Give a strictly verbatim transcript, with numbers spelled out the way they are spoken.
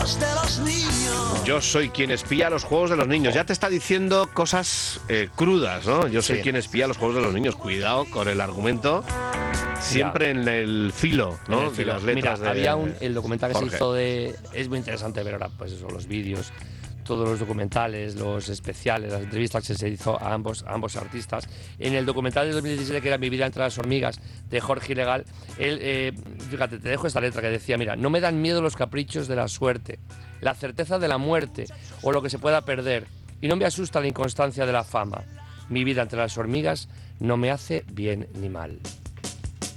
juegos de los niños. Yo soy quien espía los juegos de los niños. Ya te está diciendo cosas eh, crudas, ¿no? Yo soy Sí. quien espía los juegos de los niños. Cuidado con el argumento. Siempre Ya. en el filo, ¿no? En el De filo. las letras. Mira, de había un, el documental que Jorge. se hizo de... Es muy interesante ver ahora, pues eso, los vídeos, todos los documentales, los especiales, las entrevistas que se hizo a ambos, a ambos artistas. En el documental de dos mil diecisiete, que era Mi vida entre las hormigas, de Jorge Ilegal, él, eh, fíjate, te dejo esta letra que decía, mira, no me dan miedo los caprichos de la suerte, la certeza de la muerte o lo que se pueda perder, y no me asusta la inconstancia de la fama. Mi vida entre las hormigas no me hace bien ni mal.